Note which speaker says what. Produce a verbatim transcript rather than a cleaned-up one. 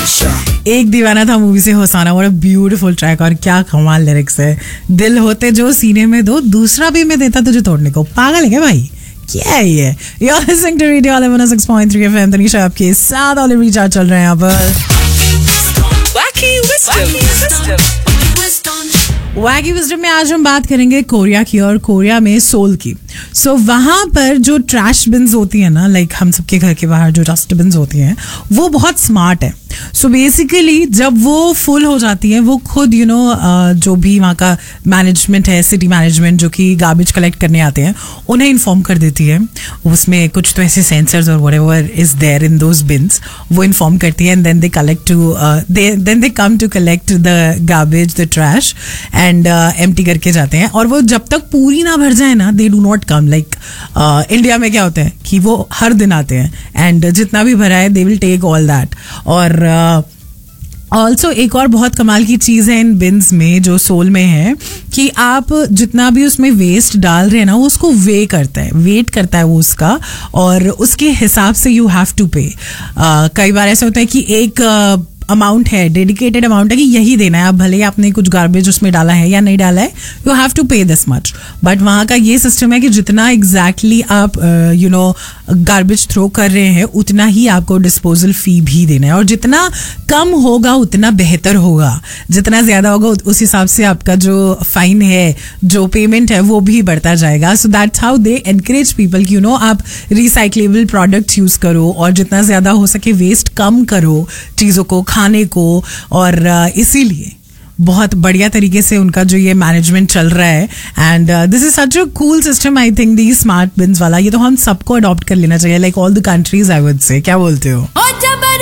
Speaker 1: एक दीवाना था मूवी से Husaina, what a beautiful track और क्या कमाल लिरिक्स है। दिल होते जो सीने में दो, दूसरा भी मैं देता तुझे तोड़ने को। पागल है क्या भाई, क्या है ये? You're listening to Radio one oh six point three F M। Tanisha आपके साथ ऑलिव रिचार्ज चल रहे हैं यहाँ पर।
Speaker 2: Wacky Wisdom।
Speaker 1: वैगी विजडम में आज हम बात करेंगे कोरिया की और कोरिया में सोल की। सो so, वहाँ पर जो ट्रैश बिन्स होती है ना, लाइक हम सबके घर के बाहर जो डस्ट बिन्स होती हैं, वो बहुत स्मार्ट है। सो so, बेसिकली जब वो फुल हो जाती है, वो खुद यू you नो know, जो भी वहाँ का मैनेजमेंट है, सिटी मैनेजमेंट जो कि गार्बेज कलेक्ट करने आते हैं, उन्हें इन्फॉर्म कर देती है। उसमें कुछ तो ऐसे सेंसर्स और whatever is there in those beans, वो इन्फॉर्म करती है and then they collect to then they come to collect the garbage, the trash and empty करके जाते हैं। और वो जब तक पूरी ना भर जाए ना, they do not come. Like India में क्या होता है कि वो हर दिन आते हैं एंड जितना भी भरा है they will take all that. और ऑल्सो uh, एक और बहुत कमाल की चीज़ है इन बिन्स में, जो सोल में है, कि आप जितना भी उसमें वेस्ट डाल रहे हैं ना, वो उसको वे करता है, वेट करता है वो उसका, और उसके हिसाब से यू हैव टू पे। कई बार ऐसा होता है कि एक uh, अमाउंट है, डेडिकेटेड अमाउंट है कि यही देना है, आप भले ही आपने कुछ गार्बेज उसमें डाला है या नहीं डाला है, यू हैव टू पे दिस मच। बट वहाँ का ये सिस्टम है कि जितना एग्जैक्टली exactly आप यू नो गार्बेज थ्रो कर रहे हैं, उतना ही आपको डिस्पोजल फी भी देना है, और जितना कम होगा उतना बेहतर होगा, जितना ज्यादा होगा उस हिसाब से आपका जो फाइन है, जो पेमेंट है, वो भी बढ़ता जाएगा। So that's how they encourage people कि यू नो आप रिसाइक्लेबल प्रोडक्ट्स यूज करो और जितना ज्यादा हो सके वेस्ट कम करो चीजों को, खाने को। और इसीलिए बहुत बढ़िया तरीके से उनका जो ये मैनेजमेंट चल रहा है। And this is such a cool system, I think the smart beans वाला। ये तो हम सबको अडॉप्ट कर लेना चाहिए, like all the countries, I would say. क्या बोलते हो?